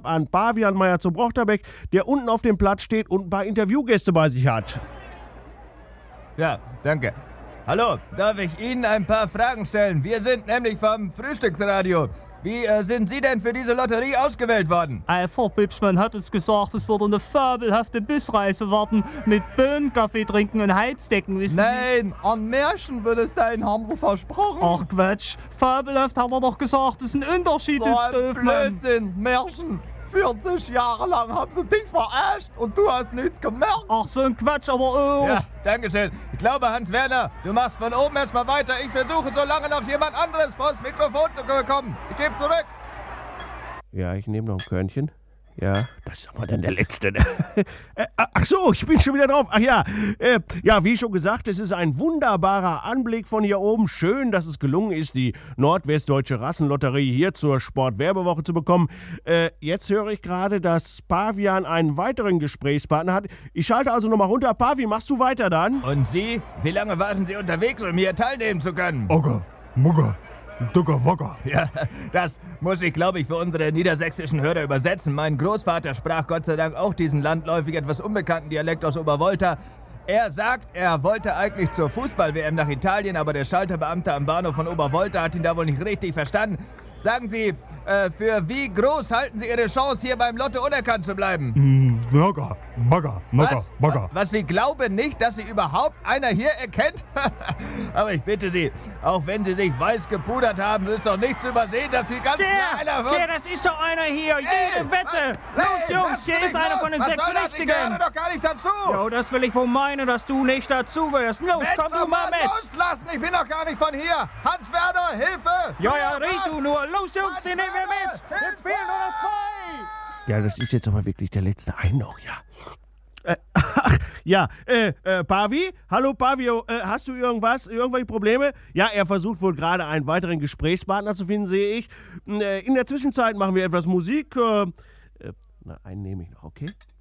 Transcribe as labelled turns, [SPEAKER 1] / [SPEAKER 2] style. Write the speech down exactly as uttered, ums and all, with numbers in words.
[SPEAKER 1] ab an Pavian Meier zu Brochterbeck, der unten auf dem Platz steht und ein paar Interviewgäste bei sich hat.
[SPEAKER 2] Ja, danke. Hallo, darf ich Ihnen ein paar Fragen stellen? Wir sind nämlich vom Frühstücksradio. Wie äh, sind Sie denn für diese Lotterie ausgewählt worden?
[SPEAKER 3] Ein Frau Bibsmann hat uns gesagt, es würde eine fabelhafte Busreise warten mit Bohnenkaffee trinken und Heizdecken, wissen
[SPEAKER 2] Nein, an Märchen würde es sein, haben Sie versprochen.
[SPEAKER 3] Sie? Ach Quatsch, fabelhaft hat er doch gesagt, das ist ein Unterschied.
[SPEAKER 2] So ein Blödsinn, Märchen. vierzig Jahre lang haben sie dich verarscht und du hast nichts gemerkt.
[SPEAKER 3] Ach, so ein Quatsch, aber oh.
[SPEAKER 2] Ja, danke schön. Ich glaube, Hans-Werner, du machst von oben erstmal weiter. Ich versuche so lange noch jemand anderes vors Mikrofon zu bekommen. Ich gebe zurück.
[SPEAKER 1] Ja, ich nehme noch ein Körnchen. Ja, das ist aber dann der letzte. Ne? Ach so, ich bin schon wieder drauf. Ach ja, äh, ja, wie schon gesagt, es ist ein wunderbarer Anblick von hier oben. Schön, dass es gelungen ist, die Nordwestdeutsche Rassenlotterie hier zur Sportwerbewoche zu bekommen. Äh, jetzt höre ich gerade, dass Pavian einen weiteren Gesprächspartner hat. Ich schalte also nochmal runter. Pavi, machst du weiter dann?
[SPEAKER 2] Und Sie? Wie lange waren Sie unterwegs, um hier teilnehmen zu können?
[SPEAKER 4] Ogger, Mugger, Ducker, Wogger.
[SPEAKER 2] Ja, das muss ich, glaube ich, für unsere niedersächsischen Hörer übersetzen. Mein Großvater sprach Gott sei Dank auch diesen landläufig etwas unbekannten Dialekt aus Obervolta. Er sagt, er wollte eigentlich zur Fußball-W M nach Italien, aber der Schalterbeamte am Bahnhof von Obervolta hat ihn da wohl nicht richtig verstanden. Sagen Sie, äh, für wie groß halten Sie Ihre Chance, hier beim Lotto unerkannt zu bleiben?
[SPEAKER 4] Mm, Wogger, Bagger, Mugger,
[SPEAKER 2] Was?
[SPEAKER 4] Bagger.
[SPEAKER 2] Was, Sie glauben nicht, dass Sie überhaupt einer hier erkennt? Aber ich bitte Sie, auch wenn Sie sich weiß gepudert haben, ist doch nicht zu übersehen, dass Sie ganz
[SPEAKER 3] Der,
[SPEAKER 2] klar einer wird.
[SPEAKER 3] der, das ist doch einer hier. Jede Wette.
[SPEAKER 2] Was?
[SPEAKER 3] Los,
[SPEAKER 2] Hey,
[SPEAKER 3] Jungs,
[SPEAKER 2] lasst
[SPEAKER 3] hier
[SPEAKER 2] mich
[SPEAKER 3] ist einer
[SPEAKER 2] los.
[SPEAKER 3] von den
[SPEAKER 2] Was
[SPEAKER 3] sechs
[SPEAKER 2] soll das? Ich gehöre
[SPEAKER 3] Richtigen.
[SPEAKER 2] doch gar nicht dazu.
[SPEAKER 3] Jo, das will ich wohl meinen, dass du nicht dazu wirst. Los, komm du mal mit.
[SPEAKER 2] Loslassen, ich bin doch gar nicht von hier. Hans-Werner, Hilfe!
[SPEAKER 3] Ja, ja, red
[SPEAKER 2] Was?
[SPEAKER 3] du nur. Los, Jungs, den nehmen wir mit.
[SPEAKER 2] Hilfe!
[SPEAKER 3] Jetzt fehlen nur noch zwei.
[SPEAKER 1] Ja, das ist jetzt aber wirklich der letzte ein noch, ja. Äh, ach, ja, äh, äh, Pavi? Hallo, Pavio, äh, hast du irgendwas, irgendwelche Probleme? Ja, er versucht wohl gerade einen weiteren Gesprächspartner zu finden, sehe ich. Äh, in der Zwischenzeit machen wir etwas Musik. Äh, äh, na, einen nehme ich noch, okay?